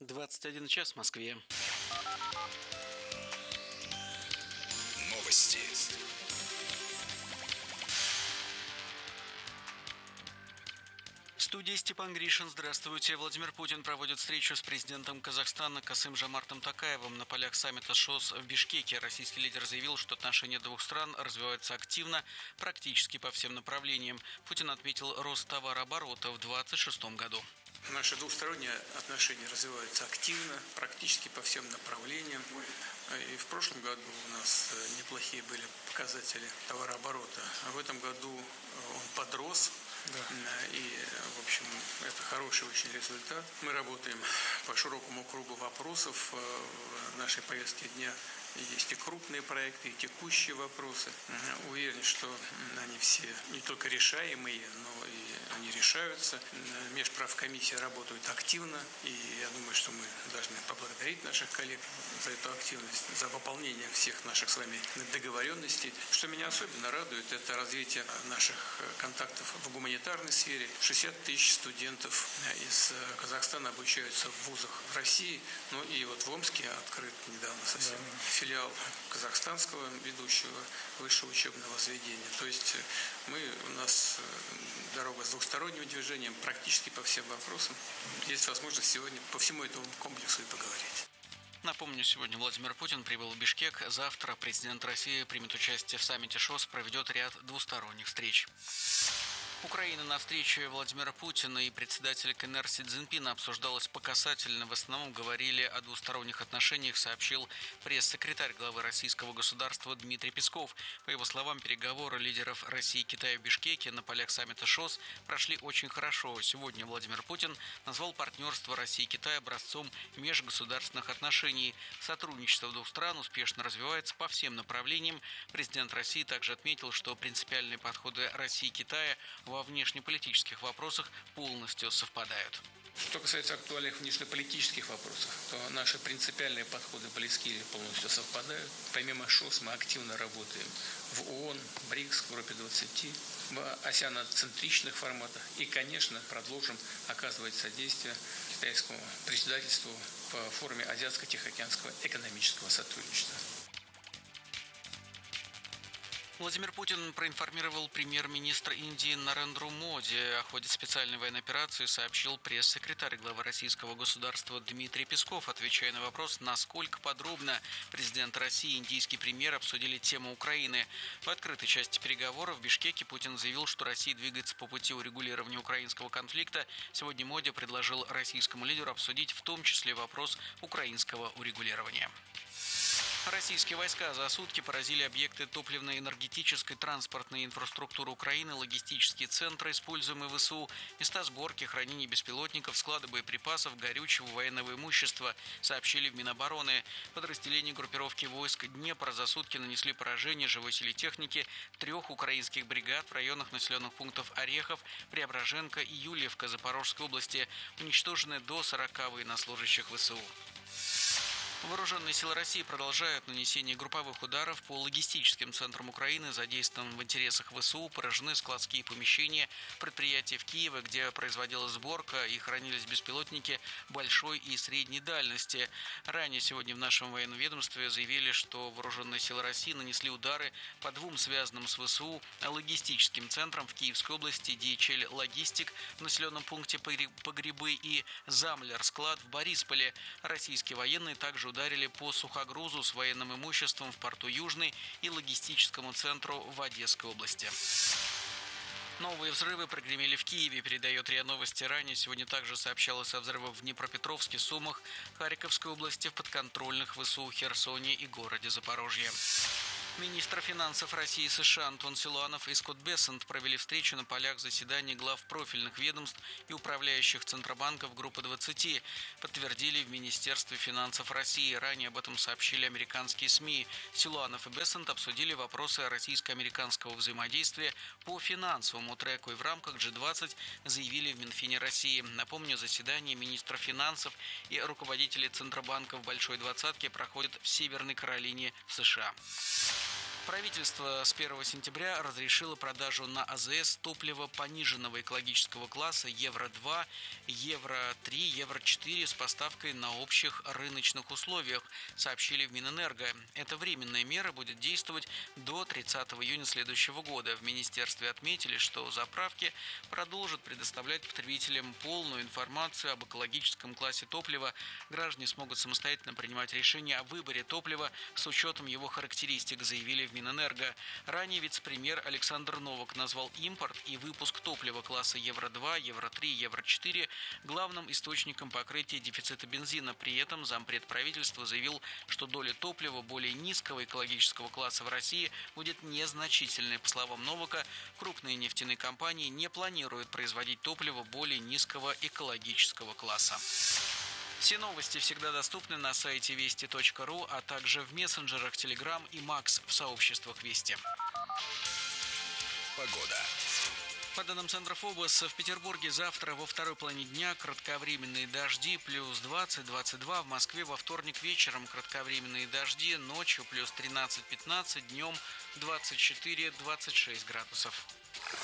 21 час в Москве. Новости. В студии Степан Гришин. Здравствуйте. Владимир Путин проводит встречу с президентом Казахстана Касым-Жомартом Токаевым на полях саммита ШОС в Бишкеке. Российский лидер заявил, что отношения двух стран развиваются активно, практически по всем направлениям. Путин отметил рост товарооборота в 2026 году. Наши двусторонние отношения развиваются активно, практически по всем направлениям. И в прошлом году у нас неплохие были показатели товарооборота. А в этом году он подрос. И, в общем, это хороший очень результат. Мы работаем по широкому кругу вопросов. В нашей повестке дня есть и крупные проекты, и текущие вопросы. Уверен, что они все не только решаемые, но и они решаются. Межправкомиссия работает активно, и я думаю, что мы должны поблагодарить наших коллег за эту активность, за выполнение всех наших с вами договоренностей. Что меня особенно радует, это развитие наших контактов в гуманитарной сфере. 60 тысяч студентов из Казахстана обучаются в вузах в России. Ну и вот в Омске открыт недавно совсем филиал казахстанского ведущего высшего учебного заведения. То есть у нас дорога с двухсторонним движением практически по всем вопросам. Есть возможность сегодня по всему этому комплексу и поговорить. Напомню, сегодня Владимир Путин прибыл в Бишкек. Завтра президент России примет участие в саммите ШОС, проведет ряд двусторонних встреч. Украина на встрече Владимира Путина и председателя КНР Си Цзиньпина обсуждалась по касательно. В основном говорили о двусторонних отношениях, сообщил пресс-секретарь главы российского государства Дмитрий Песков. По его словам, переговоры лидеров России и Китая в Бишкеке на полях саммита ШОС прошли очень хорошо. Сегодня Владимир Путин назвал партнерство России и Китая образцом межгосударственных отношений. Сотрудничество двух стран успешно развивается по всем направлениям. Президент России также отметил, что принципиальные подходы России и Китая во внешнеполитических вопросах полностью совпадают. Что касается актуальных внешнеполитических вопросов, то наши принципиальные подходы близки или полностью совпадают. Помимо ШОС мы активно работаем в ООН, БРИКС, группе 20, в асианоцентричных форматах и, конечно, продолжим оказывать содействие китайскому председательству в форуме Азиатско-Тихоокеанского экономического сотрудничества. Владимир Путин проинформировал премьер-министра Индии Нарендру Моди о ходе специальной военной операции, сообщил пресс-секретарь главы российского государства Дмитрий Песков, отвечая на вопрос, насколько подробно президент России и индийский премьер обсудили тему Украины. В открытой части переговоров в Бишкеке Путин заявил, что Россия двигается по пути урегулирования украинского конфликта. Сегодня Моди предложил российскому лидеру обсудить в том числе вопрос украинского урегулирования. Российские войска за сутки поразили объекты топливно-энергетической транспортной инфраструктуры Украины, логистические центры, используемые ВСУ, места сборки, хранения беспилотников, склады боеприпасов, горючего, военного имущества, сообщили в Минобороны. Подразделения группировки войск Днепр за сутки нанесли поражение живой силе техники 3 украинских бригад в районах населенных пунктов Орехов, Преображенка и Юльевка Запорожской области. Уничтожены до 40 военнослужащих ВСУ. Вооруженные силы России продолжают нанесение групповых ударов по логистическим центрам Украины, задействованным в интересах ВСУ. Поражены складские помещения предприятий в Киеве, где производилась сборка и хранились беспилотники большой и средней дальности. Ранее сегодня в нашем военном ведомстве заявили, что вооруженные силы России нанесли удары по 2 связанным с ВСУ логистическим центрам в Киевской области: DHL Логистик в населенном пункте Погребы и Замлер склад в Борисполе. Российские военные также ударили по сухогрузу с военным имуществом в порту Южный и логистическому центру в Одесской области. Новые взрывы прогремели в Киеве, передает РИА Новости. Ранее сегодня также сообщалось о взрывах в Днепропетровске, Сумах, Харьковской области, в подконтрольных ВСУ Херсоне и городе Запорожье. Министр финансов России и США Антон Силуанов и Скотт Бессент провели встречу на полях заседаний глав профильных ведомств и управляющих Центробанков группы 20, подтвердили в Министерстве финансов России. Ранее об этом сообщили американские СМИ. Силуанов и Бессент обсудили вопросы российско-американского взаимодействия по финансовому треку и в рамках G20 заявили в Минфине России. Напомню, заседание министров финансов и руководителей Центробанков Большой Двадцатки проходит в Северной Каролине в США. Правительство с 1 сентября разрешило продажу на АЗС топлива пониженного экологического класса Евро-2, Евро-3, Евро-4 с поставкой на общих рыночных условиях, сообщили в Минэнерго. Эта временная мера будет действовать до 30 июня следующего года. В министерстве отметили, что заправки продолжат предоставлять потребителям полную информацию об экологическом классе топлива. Граждане смогут самостоятельно принимать решения о выборе топлива с учетом его характеристик, заявили в Минэнерго. Ранее вице-премьер Александр Новак назвал импорт и выпуск топлива класса Евро-2, Евро-3, Евро-4 главным источником покрытия дефицита бензина. При этом зампред правительства заявил, что доля топлива более низкого экологического класса в России будет незначительной. По словам Новака, крупные нефтяные компании не планируют производить топливо более низкого экологического класса. Все новости всегда доступны на сайте вести.ру, а также в мессенджерах Telegram и Max в сообществах Вести. Погода. По данным Центра ФОБОС, в Петербурге завтра во второй половине дня кратковременные дожди плюс 20-22. В Москве во вторник вечером кратковременные дожди, ночью плюс 13-15, днем 24-26 градусов.